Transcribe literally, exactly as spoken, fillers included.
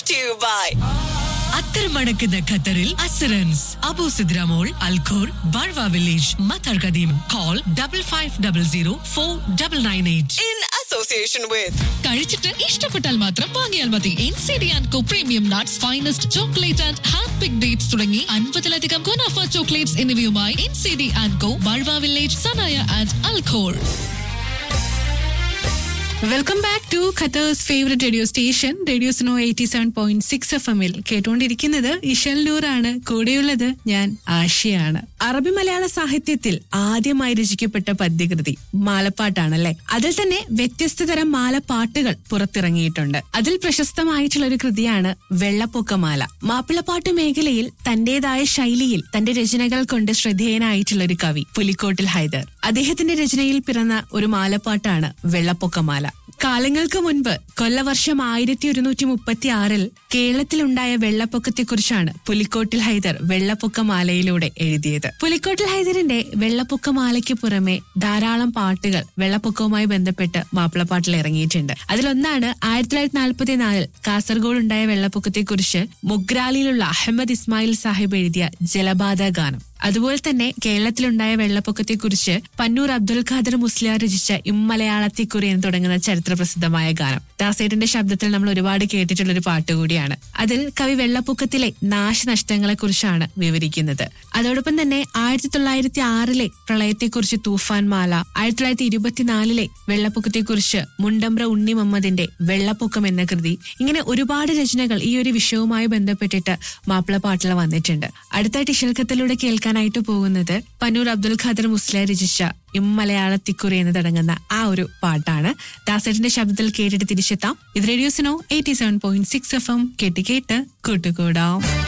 brought to you by അത്തരമടക്കുന്ന ഖത്തറിൽ assurance Abu സിദ്രാമോൾ Al Khor ബാർവ village Mattar കദീം call double five double zero four double nine eight in association with കഴിച്ചിട്ട് ഇഷ്ടപ്പെട്ടാൽ മാത്രം വാങ്ങിയാൽ മതി. N C D and co premium nuts, finest chocolate and hand pick dates തുടങ്ങി അൻപതിലധികം ഗുണാഫ chocolates എന്നിവയുമായി N C D and co ബാർവ village Sanaya and Al Khor. Welcome back to Qatar's favourite radio station radio snow eighty seven point six F എമ്മിൽ കേട്ടുകൊണ്ടിരിക്കുന്നത് ഇഷൽ നൂറാണ്. കൂടെയുള്ളത് ഞാൻ ആഷിയാണ്. അറബി മലയാള സാഹിത്യത്തിൽ ആദ്യമായി രചിക്കപ്പെട്ട പദ്യകൃതി മാലപ്പാട്ടാണല്ലേ. അതിൽ തന്നെ വ്യത്യസ്ത തരം മാലപ്പാട്ടുകൾ പുറത്തിറങ്ങിയിട്ടുണ്ട്. അതിൽ പ്രശസ്തമായിട്ടുള്ള ഒരു കൃതിയാണ് വെള്ളപ്പൊക്കമാല. മാപ്പിളപ്പാട്ട് മേഖലയിൽ തന്റേതായ ശൈലിയിൽ തന്റെ രചനകൾ കൊണ്ട് ശ്രദ്ധേയനായിട്ടുള്ള ഒരു കവി പുലിക്കോട്ടിൽ ഹൈദർ. അദ്ദേഹത്തിന്റെ രചനയിൽ പിറന്ന ഒരു മാലപ്പാട്ടാണ് വെള്ളപ്പൊക്കമാല. കാലങ്ങൾക്ക് മുൻപ് കൊല്ലവർഷം ആയിരത്തി ഒരുന്നൂറ്റി മുപ്പത്തി ആറിൽ കേരളത്തിലുണ്ടായ വെള്ളപ്പൊക്കത്തെക്കുറിച്ചാണ് പുലിക്കോട്ടിൽ ഹൈദർ വെള്ളപ്പൊക്കമാലയിലൂടെ എഴുതിയത്. പുലിക്കോട്ടിൽ ഹൈദറിന്റെ വെള്ളപ്പൊക്കമാലയ്ക്ക് പുറമെ ധാരാളം പാട്ടുകൾ വെള്ളപ്പൊക്കവുമായി ബന്ധപ്പെട്ട് മാപ്പിളപ്പാട്ടിൽ ഇറങ്ങിയിട്ടുണ്ട്. അതിലൊന്നാണ് ആയിരത്തി തൊള്ളായിരത്തി നാൽപ്പത്തി നാലിൽ കാസർഗോഡ് ഉണ്ടായ വെള്ളപ്പൊക്കത്തെക്കുറിച്ച് മുഗ്രാലിലുള്ള അഹമ്മദ് ഇസ്മായിൽ സാഹിബ് എഴുതിയ ജലബാധ ഗാനം. അതുപോലെ തന്നെ കേരളത്തിലുണ്ടായ വെള്ളപ്പൊക്കത്തെക്കുറിച്ച് പന്നൂർ അബ്ദുൽ ഖാദർ മുസ്ലിയാർ രചിച്ച ഇമ്മലയാളത്തിക്കുറി എന്ന് തുടങ്ങുന്ന ചരിത്ര പ്രസിദ്ധമായ ഗാനം ദാസേട്ടന്റെ ശബ്ദത്തിൽ നമ്മൾ ഒരുപാട് കേട്ടിട്ടുള്ള ഒരു പാട്ട് കൂടിയാണ്. അതിൽ കവി വെള്ളപ്പൊക്കത്തിലെ നാശനഷ്ടങ്ങളെ കുറിച്ചാണ് വിവരിക്കുന്നത്. അതോടൊപ്പം തന്നെ ആയിരത്തി തൊള്ളായിരത്തി ആറിലെ പ്രളയത്തെക്കുറിച്ച് തൂഫാൻ മാല, ആയിരത്തി തൊള്ളായിരത്തി ഇരുപത്തിനാലിലെ വെള്ളപ്പൊക്കത്തെക്കുറിച്ച് മുണ്ടമ്പ്ര ഉണ്ണി മുഹമ്മദിന്റെ വെള്ളപ്പൊക്കം എന്ന കൃതി, ഇങ്ങനെ ഒരുപാട് രചനകൾ ഈ ഒരു വിഷയവുമായി ബന്ധപ്പെട്ടിട്ട് മാപ്പിളപ്പാട്ടിൽ വന്നിട്ടുണ്ട്. അടുത്തായിട്ട് ഇഷൽക്കത്തിലൂടെ കേൾക്കാനായിട്ട് പോകുന്നത് പന്നൂർ അബ്ദുൽ ഖാദർ മുസ്ലിയാർ രചിച്ച ഇമ്മലയാളത്തിക്കുറി എന്ന് തുടങ്ങുന്ന ആ ഒരു പാട്ടാണ്. ദാസേട്ടന്റെ ശബ്ദത്തിൽ കേട്ടിട്ട് തിരിച്ചെത്താം. ഇത് radio snow eighty seven point six F M. കേട്ട് കേട്ട് കൂട്ടുകൂടാം.